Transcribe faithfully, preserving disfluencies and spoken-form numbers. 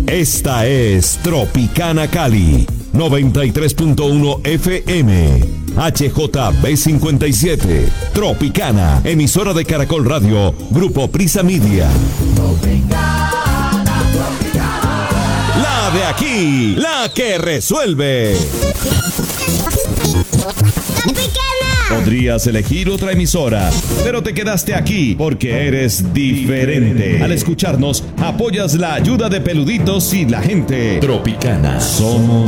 Esta es Tropicana Cali, noventa y tres punto uno F M, H J B cincuenta y siete, Tropicana, emisora de Caracol Radio, Grupo Prisa Media. Tropicana, Tropicana. La de aquí, la que resuelve. Podrías elegir otra emisora, pero te quedaste aquí porque eres diferente. Al escucharnos, apoyas la ayuda de Peluditos y la gente. Tropicana. Somos